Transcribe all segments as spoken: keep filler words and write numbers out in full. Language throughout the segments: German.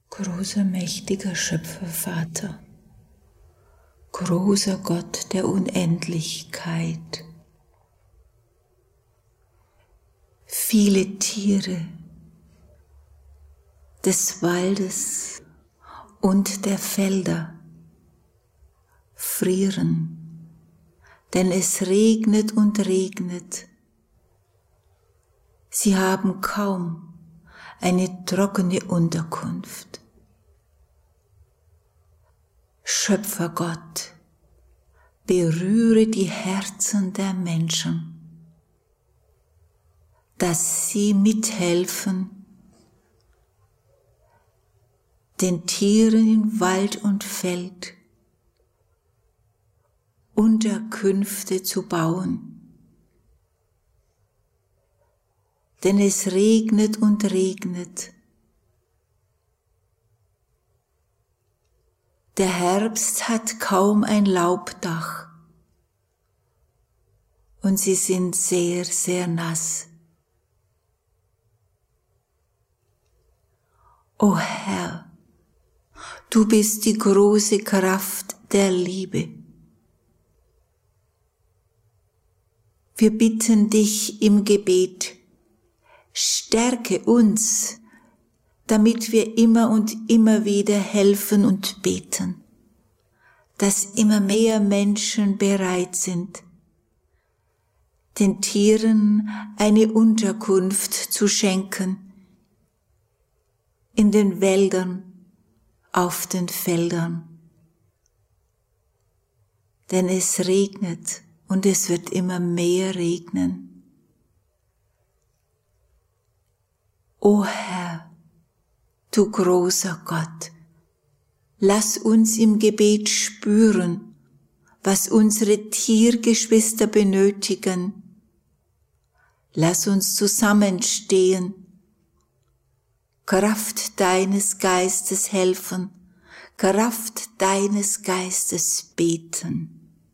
Großer, mächtiger Schöpfervater, großer Gott der Unendlichkeit, viele Tiere des Waldes und der Felder frieren, denn es regnet und regnet. Sie haben kaum eine trockene Unterkunft. Schöpfergott, berühre die Herzen der Menschen, dass sie mithelfen, den Tieren in Wald und Feld Unterkünfte zu bauen. Denn es regnet und regnet. Der Herbst hat kaum ein Laubdach und sie sind sehr, sehr nass. O Herr, du bist die große Kraft der Liebe. Wir bitten dich im Gebet, stärke uns, damit wir immer und immer wieder helfen und beten, dass immer mehr Menschen bereit sind, den Tieren eine Unterkunft zu schenken, in den Wäldern, auf den Feldern. Denn es regnet und es wird immer mehr regnen. O Herr, du großer Gott, lass uns im Gebet spüren, was unsere Tiergeschwister benötigen. Lass uns zusammenstehen, Kraft deines Geistes helfen, Kraft deines Geistes beten.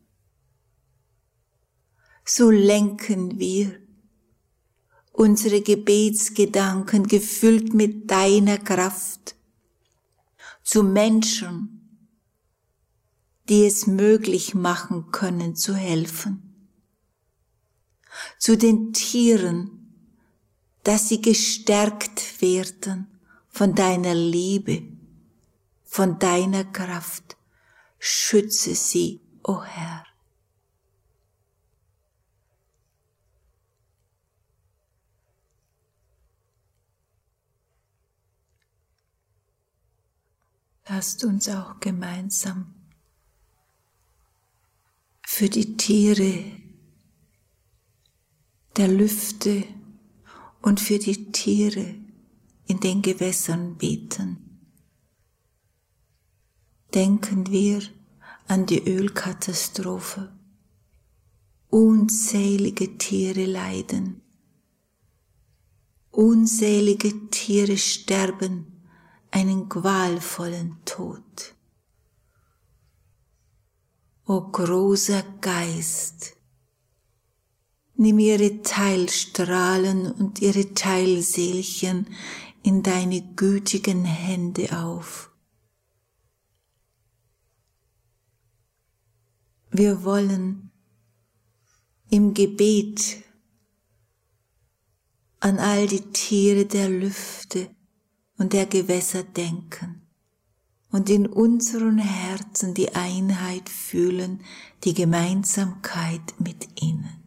So lenken wir unsere Gebetsgedanken gefüllt mit deiner Kraft zu Menschen, die es möglich machen können zu helfen, zu den Tieren, dass sie gestärkt werden von deiner Liebe, von deiner Kraft. Schütze sie, o Herr. Lasst uns auch gemeinsam für die Tiere der Lüfte und für die Tiere in den Gewässern beten. Denken wir an die Ölkatastrophe. Unzählige Tiere leiden. Unzählige Tiere sterben einen qualvollen Tod. O großer Geist, nimm ihre Teilstrahlen und ihre Teilseelchen in deine gütigen Hände auf. Wir wollen im Gebet an all die Tiere der Lüfte und der Gewässer denken und in unseren Herzen die Einheit fühlen, die Gemeinsamkeit mit ihnen.